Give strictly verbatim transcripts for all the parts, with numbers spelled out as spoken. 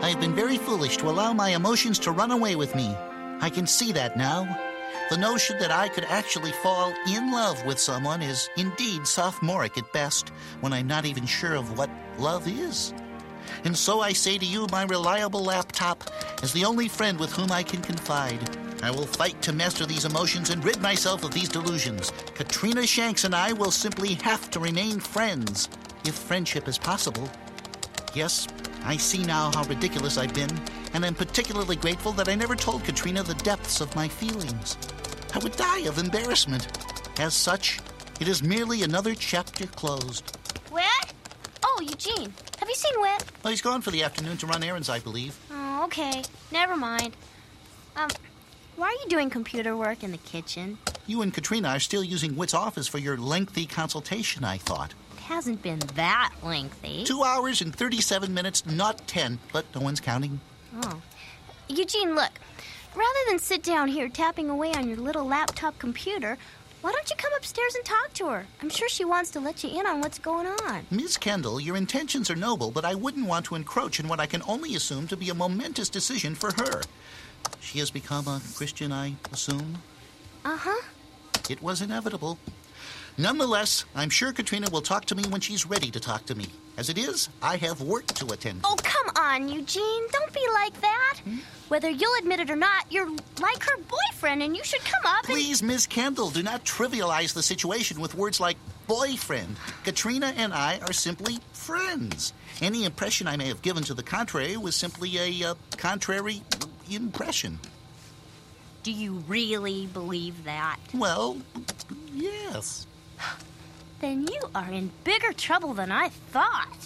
I have been very foolish to allow my emotions to run away with me. I can see that now. The notion that I could actually fall in love with someone is indeed sophomoric at best, when I'm not even sure of what love is. And so I say to you, my reliable laptop, as the only friend with whom I can confide, I will fight to master these emotions and rid myself of these delusions. Katrina Shanks and I will simply have to remain friends, if friendship is possible. Yes, I see now how ridiculous I've been, and I'm particularly grateful that I never told Katrina the depths of my feelings. I would die of embarrassment. As such, it is merely another chapter closed. Wet? Oh, Eugene, have you seen Wet? Well, he's gone for the afternoon to run errands, I believe. Oh, okay. Never mind. Um, why are you doing computer work in the kitchen? You and Katrina are still using Whit's office for your lengthy consultation, I thought. It hasn't been that lengthy. Two hours and thirty-seven minutes, not ten, but no one's counting. Oh. Eugene, look. Rather than sit down here tapping away on your little laptop computer, why don't you come upstairs and talk to her? I'm sure she wants to let you in on what's going on. Miss Kendall, your intentions are noble, but I wouldn't want to encroach in what I can only assume to be a momentous decision for her. She has become a Christian, I assume? Uh-huh. It was inevitable. Nonetheless, I'm sure Katrina will talk to me when she's ready to talk to me. As it is, I have work to attend. Oh, come on, Eugene. Don't be like that. Hmm? Whether you'll admit it or not, you're like her boyfriend, and you should come up and... Please, Miss Kendall, do not trivialize the situation with words like boyfriend. Katrina and I are simply friends. Any impression I may have given to the contrary was simply a uh, contrary impression. Do you really believe that? Well, yes. Then you are in bigger trouble than I thought.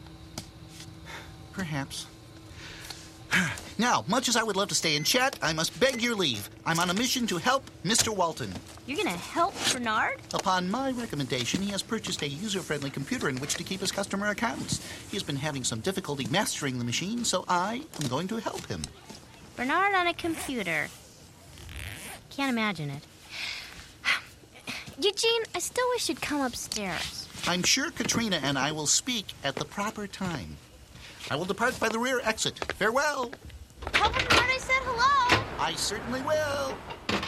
Perhaps. Now, much as I would love to stay and chat, I must beg your leave. I'm on a mission to help Mister Walton. You're going to help Bernard? Upon my recommendation, he has purchased a user-friendly computer in which to keep his customer accounts. He has been having some difficulty mastering the machine, so I am going to help him. Bernard on a computer. Can't imagine it. Eugene, I still wish you'd come upstairs. I'm sure Katrina and I will speak at the proper time. I will depart by the rear exit. Farewell. Tell Bernard I said hello. I certainly will.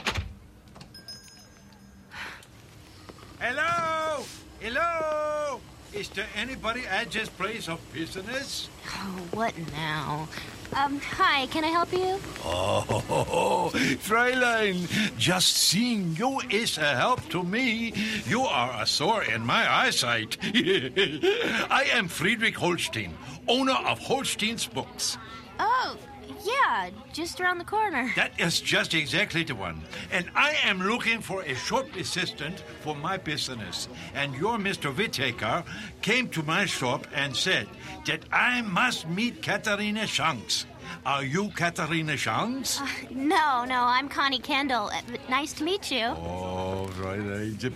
Hello! Hello! Is there anybody at this place of business? Oh, what now? Um, hi, can I help you? Oh, Fräulein, just seeing you is a help to me. You are a sore in my eyesight. I am Friedrich Holstein, owner of Holstein's Books. Oh, yeah, just around the corner. That is just exactly the one. And I am looking for a shop assistant for my business. And your Mister Whittaker came to my shop and said that I must meet Katharina Shanks. Are you Katharina Shanks? Uh, no, no, I'm Connie Kendall. Uh, nice to meet you. Oh, right. The